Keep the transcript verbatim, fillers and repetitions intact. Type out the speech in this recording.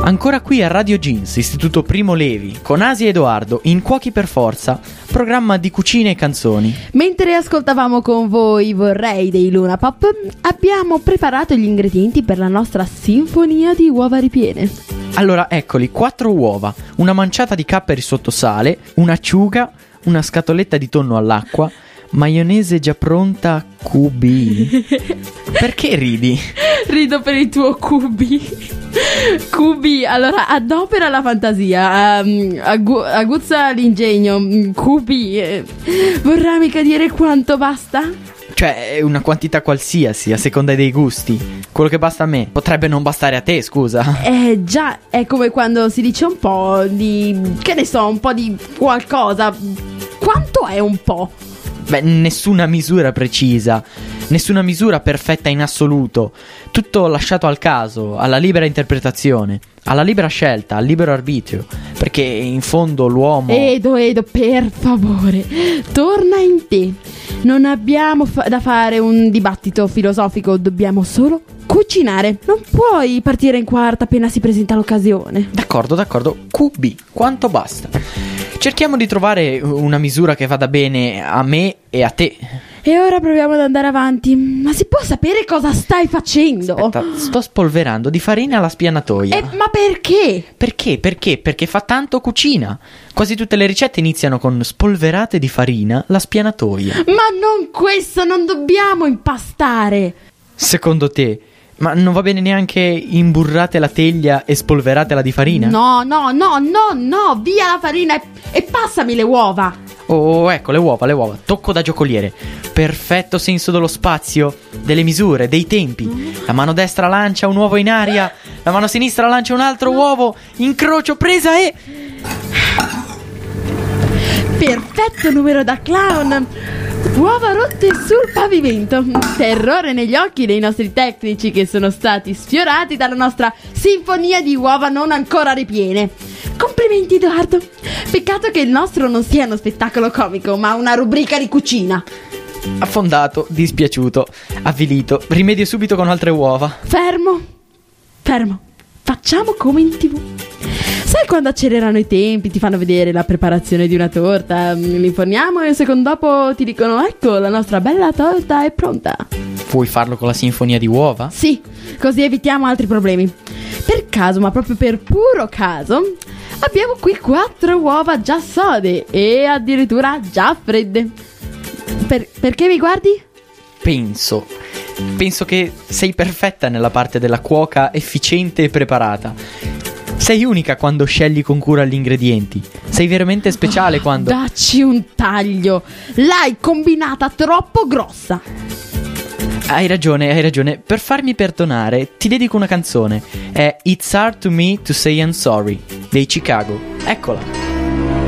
Ancora qui a Radio Jeans, Istituto Primo Levi, con Asia e Edoardo, in Cuochi per Forza, programma di cucine e canzoni. Mentre ascoltavamo con voi Vorrei dei Luna Pop, abbiamo preparato gli ingredienti per la nostra sinfonia di uova ripiene. Allora, eccoli, quattro uova, una manciata di capperi sotto sale, un'acciuga, una scatoletta di tonno all'acqua, maionese già pronta Q B. Perché ridi? Rido per il tuo Q B. Q B, allora adopera la fantasia, um, agu- aguzza l'ingegno. Q B, eh, vorrà mica dire quanto basta? Cioè, una quantità qualsiasi, a seconda dei gusti. Quello che basta a me potrebbe non bastare a te, scusa. Eh già, è come quando si dice un po' di, che ne so, un po' di qualcosa. Quanto è un po'? Beh, nessuna misura precisa, nessuna misura perfetta in assoluto. Tutto lasciato al caso, alla libera interpretazione, alla libera scelta, al libero arbitrio. Perché in fondo l'uomo... Edo, Edo, per favore, torna in te. Non abbiamo fa- da fare un dibattito filosofico, dobbiamo solo cucinare. Non puoi partire in quarta appena si presenta l'occasione. D'accordo, d'accordo. Q B, quanto basta? Cerchiamo di trovare una misura che vada bene a me e a te. E ora proviamo ad andare avanti. Ma si può sapere cosa stai facendo? Aspetta, sto spolverando di farina la spianatoia. Eh, ma perché? Perché? Perché? Perché fa tanto cucina. Quasi tutte le ricette iniziano con spolverate di farina la spianatoia. Ma non questo, non dobbiamo impastare. Secondo te? Ma non va bene neanche imburrate la teglia e spolveratela di farina? No, no, no, no, no, via la farina e, e passami le uova. Oh, ecco, le uova, le uova. Tocco da giocoliere. Perfetto senso dello spazio, delle misure, dei tempi. La mano destra lancia un uovo in aria, la mano sinistra lancia un altro uovo. Incrocio, presa e... Perfetto numero da clown. Uova rotte sul pavimento. Terrore negli occhi dei nostri tecnici che sono stati sfiorati dalla nostra sinfonia di uova non ancora ripiene. Complimenti Edoardo. Peccato che il nostro non sia uno spettacolo comico, ma una rubrica di cucina. Affondato, dispiaciuto, avvilito. Rimedio subito con altre uova. Fermo. Fermo. Facciamo come in tv. Sai quando accelerano i tempi, ti fanno vedere la preparazione di una torta, li inforniamo e un secondo dopo ti dicono ecco la nostra bella torta è pronta. Vuoi farlo con la sinfonia di uova? Sì, così evitiamo altri problemi. Per caso, ma proprio per puro caso, abbiamo qui quattro uova già sode e addirittura già fredde. Per- perché mi guardi? Penso, penso che sei perfetta nella parte della cuoca efficiente e preparata. Sei unica quando scegli con cura gli ingredienti. Sei veramente speciale oh, quando... Dacci un taglio. L'hai combinata troppo grossa. Hai ragione, hai ragione. Per farmi perdonare ti dedico una canzone. È It's Hard to Me to Say I'm Sorry dei Chicago. Eccola.